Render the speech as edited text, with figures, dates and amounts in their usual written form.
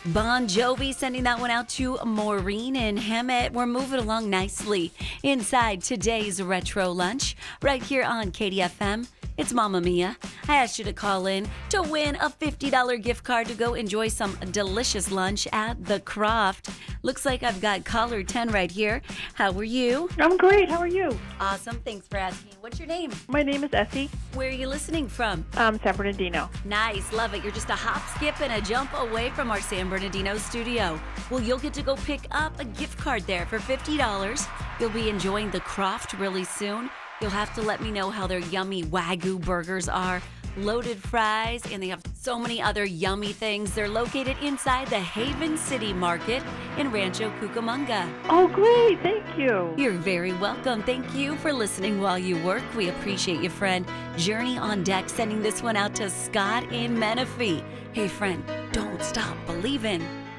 Bon Jovi sending that one out to Maureen and Hemet. We're moving along nicely inside today's Retro Lunch right here on KDFM. It's Mamma Mia. I asked you to call in to win a $50 gift card to go enjoy some delicious lunch at The Croft. Looks like I've got caller 10 right here. How are you? I'm great. How are you? Awesome. Thanks for asking. What's your name? My name is Essie. Where are you listening from? San Bernardino. Nice. Love it. You're just a hop, skip, and a jump away from our San Bernardino studio. Well, you'll get to go pick up a gift card there for $50. You'll be enjoying The Croft really soon. You'll have to let me know how their yummy Wagyu burgers are, loaded fries, and they have so many other yummy things. They're located inside the Haven City Market in Rancho Cucamonga. Oh, great. Thank you. You're very welcome. Thank you for listening while you work. We appreciate you, friend. Journey on Deck sending this one out to Scott in Menifee. Hey, friend, don't stop believing.